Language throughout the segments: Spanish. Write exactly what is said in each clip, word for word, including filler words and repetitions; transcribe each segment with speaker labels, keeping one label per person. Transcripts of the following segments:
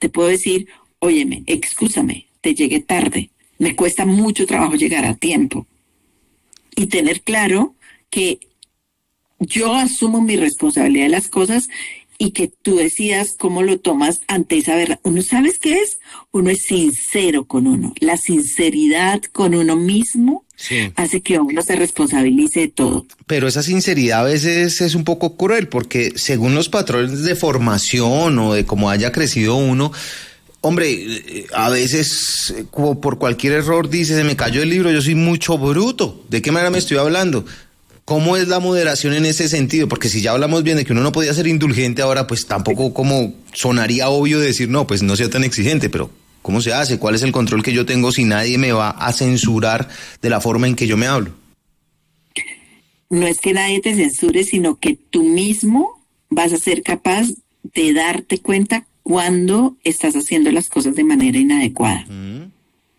Speaker 1: te puedo decir, óyeme, excúsame, te llegué tarde, me cuesta mucho trabajo llegar a tiempo. Y tener claro que yo asumo mi responsabilidad de las cosas y que tú decidas cómo lo tomas ante esa verdad. Uno, ¿sabes qué es? Uno es sincero con uno. La sinceridad con uno mismo sí. hace que uno se responsabilice de todo.
Speaker 2: Pero esa sinceridad a veces es un poco cruel, porque según los patrones de formación o de cómo haya crecido uno, hombre, a veces como por cualquier error dice, se me cayó el libro, yo soy mucho bruto. ¿De qué manera me estoy hablando? ¿Cómo es la moderación en ese sentido? Porque si ya hablamos bien de que uno no podía ser indulgente ahora, pues tampoco como sonaría obvio decir, no, pues no sea tan exigente, pero ¿cómo se hace? ¿Cuál es el control que yo tengo si nadie me va a censurar de la forma en que yo me hablo?
Speaker 1: No es que nadie te censure, sino que tú mismo vas a ser capaz de darte cuenta cuando estás haciendo las cosas de manera inadecuada. Mm.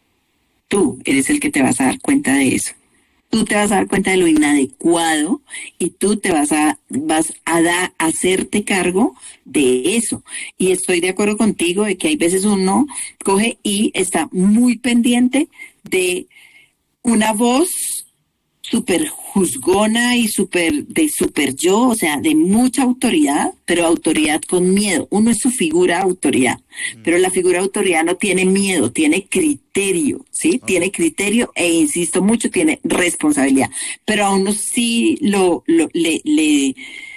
Speaker 1: Tú eres el que te vas a dar cuenta de eso. Tú te vas a dar cuenta de lo inadecuado y tú te vas a vas a, da, a hacerte cargo de eso. Y estoy de acuerdo contigo de que hay veces uno coge y está muy pendiente de una voz súper juzgona y súper de súper yo, o sea, de mucha autoridad, pero autoridad con miedo. Uno es su figura de autoridad, mm. pero la figura de autoridad no tiene miedo, tiene criterio, ¿sí? Okay. Tiene criterio e, insisto mucho, tiene responsabilidad. Pero a uno sí lo, lo le, le,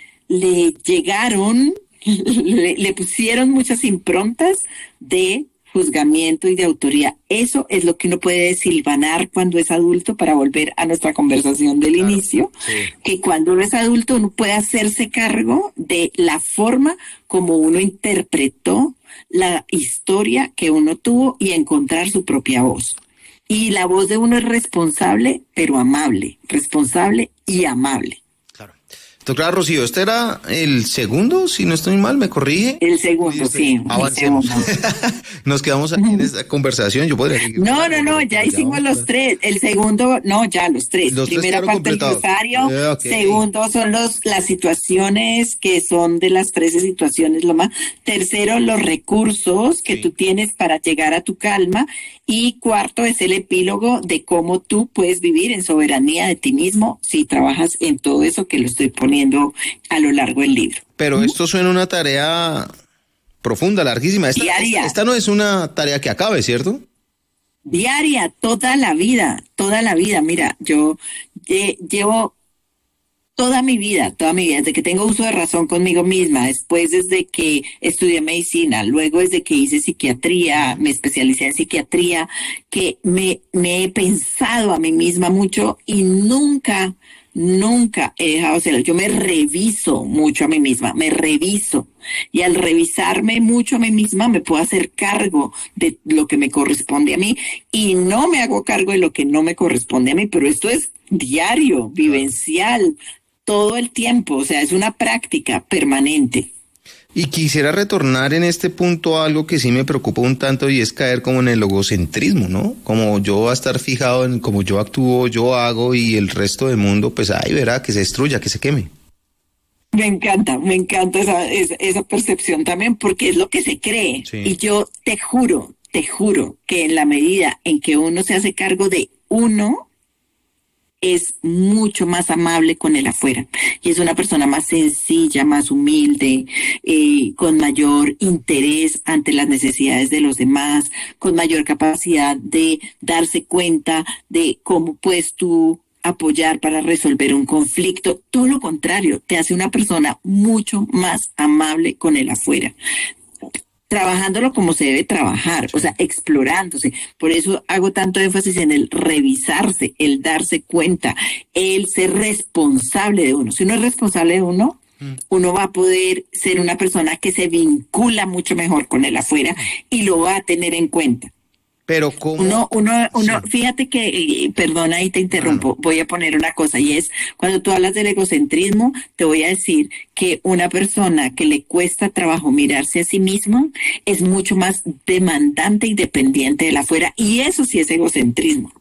Speaker 1: le llegaron, le, le pusieron muchas improntas de juzgamiento y de autoridad. Eso es lo que uno puede desilvanar cuando es adulto, para volver a nuestra conversación del claro, inicio, sí. que cuando uno es adulto uno puede hacerse cargo de la forma como uno interpretó la historia que uno tuvo y encontrar su propia voz. Y la voz de uno es responsable, pero amable, responsable y amable.
Speaker 2: Doctora Rocío, ¿este era el segundo? Si no estoy mal, ¿me corrige?
Speaker 1: El segundo, sí.
Speaker 2: Avancemos. El segundo. Nos quedamos aquí en esta conversación. Yo podría seguir.
Speaker 1: No, no, no, ya hicimos los tres. El segundo, no, ya los tres.
Speaker 2: Los
Speaker 1: Primera
Speaker 2: tres
Speaker 1: parte del rosario.
Speaker 2: Eh, okay.
Speaker 1: Segundo son los las situaciones que son de las trece situaciones lo más. Tercero, los recursos que sí. tú tienes para llegar a tu calma. Y cuarto es el epílogo de cómo tú puedes vivir en soberanía de ti mismo si trabajas en todo eso que lo estoy poniendo a lo largo del libro.
Speaker 2: Pero ¿Mm? Esto suena una tarea profunda, larguísima. Esta,
Speaker 1: Diaria.
Speaker 2: Esta, esta no es una tarea que acabe, ¿cierto?
Speaker 1: Diaria, toda la vida, toda la vida. Mira, yo eh, llevo toda mi vida, toda mi vida, desde que tengo uso de razón conmigo misma, después desde que estudié medicina, luego desde que hice psiquiatría, me especialicé en psiquiatría, que me, me he pensado a mí misma mucho y nunca, nunca he dejado de hacerlo. Yo me reviso mucho a mí misma, me reviso. Y al revisarme mucho a mí misma me puedo hacer cargo de lo que me corresponde a mí y no me hago cargo de lo que no me corresponde a mí, pero esto es diario, vivencial, todo el tiempo, o sea, es una práctica permanente.
Speaker 2: Y quisiera retornar en este punto a algo que sí me preocupa un tanto y es caer como en el egocentrismo, ¿no? Como yo voy a estar fijado en cómo yo actúo, yo hago y el resto del mundo, pues ahí verá, que se destruya, que se queme.
Speaker 1: Me encanta, me encanta esa, esa, esa percepción también porque es lo que se cree. Sí. Y yo te juro, te juro que en la medida en que uno se hace cargo de uno, es mucho más amable con el afuera y es una persona más sencilla, más humilde, eh, con mayor interés ante las necesidades de los demás, con mayor capacidad de darse cuenta de cómo puedes tú apoyar para resolver un conflicto. Todo lo contrario, te hace una persona mucho más amable con el afuera, trabajándolo como se debe trabajar, o sea, explorándose. Por eso hago tanto énfasis en el revisarse, el darse cuenta, el ser responsable de uno. Si uno es responsable de uno, mm. uno va a poder ser una persona que se vincula mucho mejor con el afuera y lo va a tener en cuenta.
Speaker 2: Pero ¿cómo?
Speaker 1: Uno, uno, uno, sí. Fíjate que, eh, perdona, ahí te interrumpo, ah. voy a poner una cosa y es, cuando tú hablas del egocentrismo, te voy a decir que una persona que le cuesta trabajo mirarse a sí mismo es mucho más demandante y dependiente de la afuera y eso sí es egocentrismo,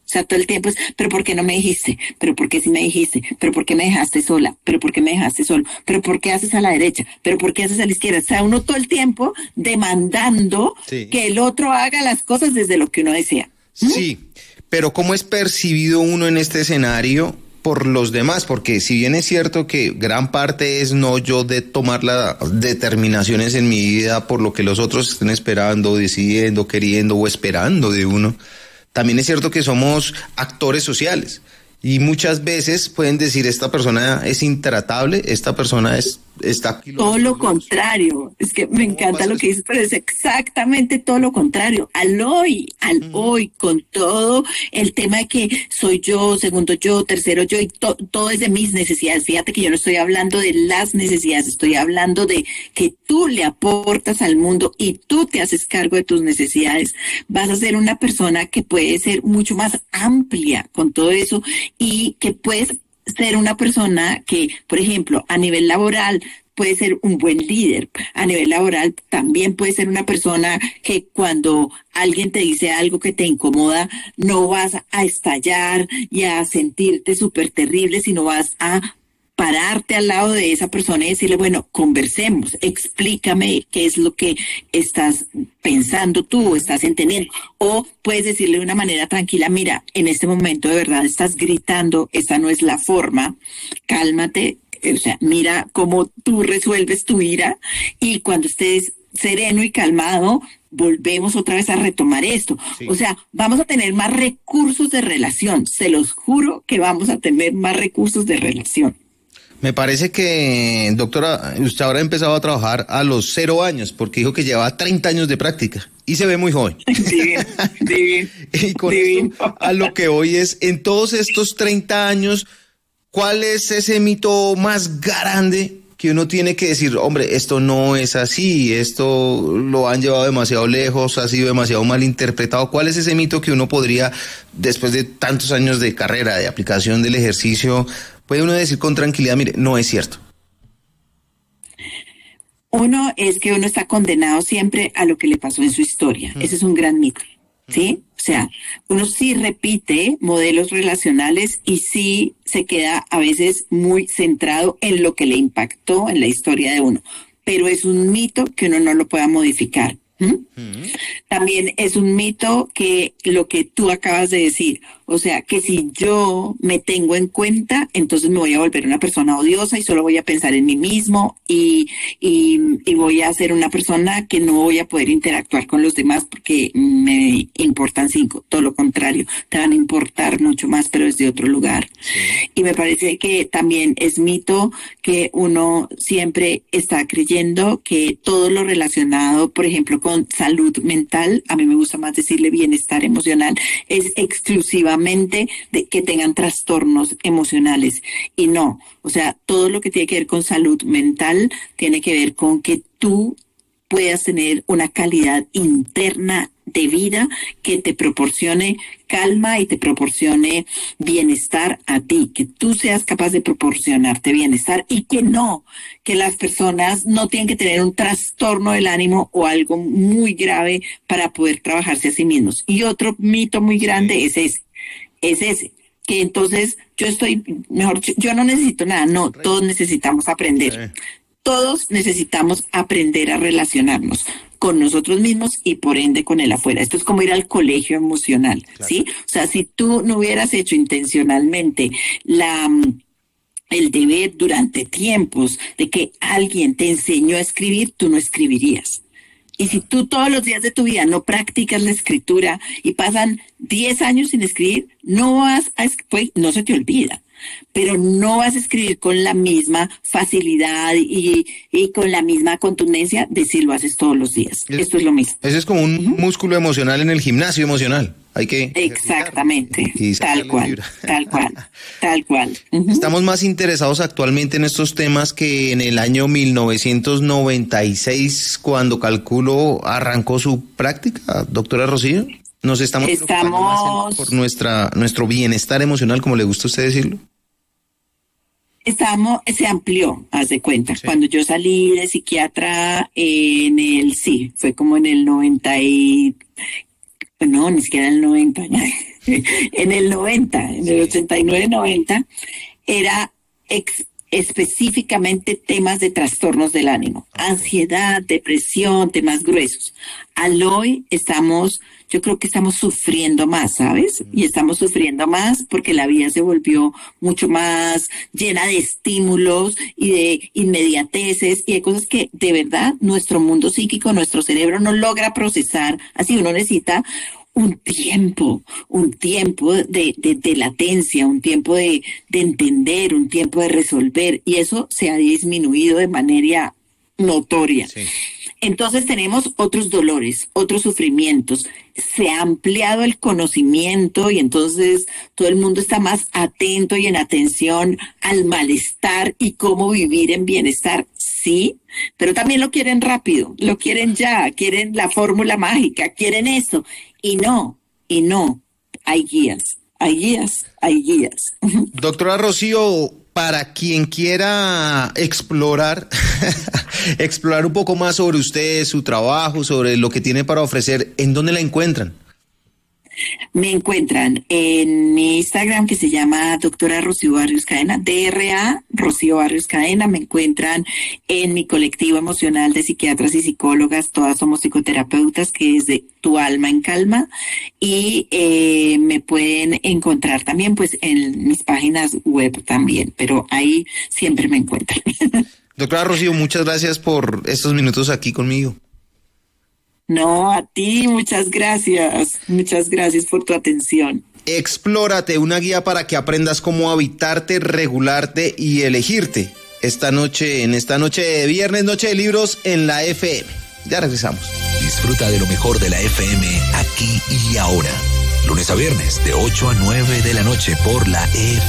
Speaker 1: sea, todo el tiempo es, pero ¿por qué no me dijiste? ¿Pero por qué sí me dijiste? ¿Pero por qué me dejaste sola? ¿Pero por qué me dejaste solo? ¿Pero por qué haces a la derecha? ¿Pero por qué haces a la izquierda? O sea, uno todo el tiempo demandando
Speaker 2: Sí.
Speaker 1: que el otro haga las cosas desde lo que uno desea. ¿Mm?
Speaker 2: Sí, pero ¿cómo es percibido uno en este escenario por los demás? Porque si bien es cierto que gran parte es no yo de tomar las determinaciones en mi vida por lo que los otros estén esperando, decidiendo, queriendo o esperando de uno, también es cierto que somos actores sociales y muchas veces pueden decir esta persona es intratable, esta persona es está aquí.
Speaker 1: Todo lo contrario, es que me encanta lo que dices, pero es exactamente todo lo contrario, al hoy, al uh-huh. hoy, con todo el tema de que soy yo, segundo yo, tercero yo, y to, todo es de mis necesidades. Fíjate que yo no estoy hablando de las necesidades, estoy hablando de que tú le aportas al mundo y tú te haces cargo de tus necesidades. Vas a ser una persona que puede ser mucho más amplia con todo eso y que puedes ser una persona que, por ejemplo, a nivel laboral puede ser un buen líder. A nivel laboral también puede ser una persona que cuando alguien te dice algo que te incomoda, no vas a estallar y a sentirte súper terrible, sino vas a pararte al lado de esa persona y decirle, bueno, conversemos, explícame qué es lo que estás pensando tú, estás entendiendo. O puedes decirle de una manera tranquila, mira, en este momento de verdad estás gritando, esta no es la forma, cálmate, o sea, mira cómo tú resuelves tu ira y cuando estés sereno y calmado, volvemos otra vez a retomar esto. Sí. O sea, vamos a tener más recursos de relación, se los juro que vamos a tener más recursos de relación.
Speaker 2: Me parece que, doctora, usted ahora ha empezado a trabajar a los cero años, porque dijo que llevaba treinta años de práctica y se ve muy joven.
Speaker 1: Divino, divino,
Speaker 2: y con divino. Esto, a lo que hoy es, en todos estos treinta años, ¿cuál es ese mito más grande que uno tiene que decir, hombre, esto no es así, esto lo han llevado demasiado lejos, ha sido demasiado mal interpretado? ¿Cuál es ese mito que uno podría, después de tantos años de carrera, de aplicación del ejercicio, puede uno decir con tranquilidad, mire, no es cierto?
Speaker 1: Uno es que uno está condenado siempre a lo que le pasó en su historia. Mm. Ese es un gran mito, ¿sí? O sea, uno sí repite modelos relacionales y sí se queda a veces muy centrado en lo que le impactó en la historia de uno. Pero es un mito que uno no lo pueda modificar. ¿Mm? Mm. También es un mito que lo que tú acabas de decir, o sea, que si yo me tengo en cuenta, entonces me voy a volver una persona odiosa y solo voy a pensar en mí mismo y, y, y voy a ser una persona que no voy a poder interactuar con los demás porque me importan cinco. Todo lo contrario, te van a importar mucho más, pero desde otro lugar. Sí. Y me parece que también es mito que uno siempre está creyendo que todo lo relacionado, por ejemplo, con salud mental, a mí me gusta más decirle bienestar emocional, es exclusivamente de que tengan trastornos emocionales y no, o sea, todo lo que tiene que ver con salud mental tiene que ver con que tú puedas tener una calidad interna de vida que te proporcione calma y te proporcione bienestar a ti, que tú seas capaz de proporcionarte bienestar y que no, que las personas no tienen que tener un trastorno del ánimo o algo muy grave para poder trabajarse a sí mismos. Y otro mito muy grande es ese, es ese, que entonces yo estoy, mejor, yo no necesito nada, no, todos necesitamos aprender. Todos necesitamos aprender a relacionarnos con nosotros mismos y por ende con el afuera. Esto es como ir al colegio emocional, claro. ¿Sí? O sea, si tú no hubieras hecho intencionalmente la el deber durante tiempos de que alguien te enseñó a escribir, tú no escribirías. Y si tú todos los días de tu vida no practicas la escritura y pasan diez años sin escribir, no vas a, pues, no se te olvida. Pero no vas a escribir con la misma facilidad y, y con la misma contundencia de si lo haces todos los días. Es, Esto es lo mismo.
Speaker 2: Ese es como un uh-huh. músculo emocional en el gimnasio emocional. Hay que
Speaker 1: exactamente, tal cual, tal cual, tal cual. Uh-huh.
Speaker 2: Estamos más interesados actualmente en estos temas que en el año mil novecientos noventa y seis, cuando calculo arrancó su práctica, doctora Rocío. Nos estamos,
Speaker 1: estamos...
Speaker 2: por nuestra nuestro bienestar emocional, como le gusta a usted decirlo.
Speaker 1: Estamos, se amplió, haz de cuenta. Sí. Cuando yo salí de psiquiatra en el, sí, fue como en el noventa y, no, ni siquiera en el noventa, en el noventa, en el ochenta y nueve noventa, era ex, específicamente temas de trastornos del ánimo, ansiedad, depresión, temas gruesos. Al hoy estamos, yo creo que estamos sufriendo más, ¿sabes? Y estamos sufriendo más porque la vida se volvió mucho más llena de estímulos y de inmediateces y de cosas que de verdad nuestro mundo psíquico, nuestro cerebro no logra procesar. Así uno necesita un tiempo, un tiempo de, de, de latencia, un tiempo de, de entender, un tiempo de resolver, y eso se ha disminuido de manera notoria. Sí. Entonces tenemos otros dolores, otros sufrimientos, se ha ampliado el conocimiento y entonces todo el mundo está más atento y en atención al malestar y cómo vivir en bienestar, sí, pero también lo quieren rápido, lo quieren ya, quieren la fórmula mágica, quieren eso, y no, y no, hay guías, hay guías, hay guías.
Speaker 2: Doctora Rocío, para quien quiera explorar, explorar un poco más sobre usted, su trabajo, sobre lo que tiene para ofrecer, ¿en dónde la encuentran?
Speaker 1: Me encuentran en mi Instagram, que se llama Doctora Rocío Barrios Cadena, D R A Rocío Barrios Cadena. Me encuentran en mi colectivo emocional de psiquiatras y psicólogas, todas somos psicoterapeutas, que es de Tu Alma en Calma. Y eh, me pueden encontrar también pues en mis páginas web también, pero ahí siempre me encuentran.
Speaker 2: Doctora Rocío, muchas gracias por estos minutos aquí conmigo.
Speaker 1: No, a ti, muchas gracias. Muchas gracias por tu atención.
Speaker 2: Explórate, una guía para que aprendas cómo habitarte, regularte y elegirte. Esta noche, en esta noche de viernes, noche de libros en la F M. Ya regresamos.
Speaker 3: Disfruta de lo mejor de la F M aquí y ahora. Lunes a viernes de ocho a nueve de la noche por la F M.